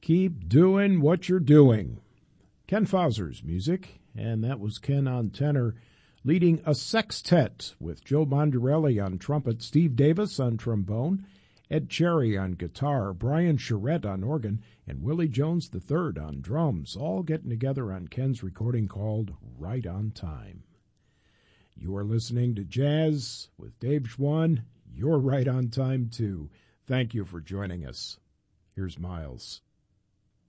Keep doing what you're doing. Ken Fauser's music, and that was Ken on tenor, leading a sextet with Joe Mondarelli on trumpet, Steve Davis on trombone, Ed Cherry on guitar, Brian Charette on organ, and Willie Jones III on drums, all getting together on Ken's recording called Right on Time. You are listening to Jazz with Dave Schwann. You're right on time, too. Thank you for joining us. Here's Miles.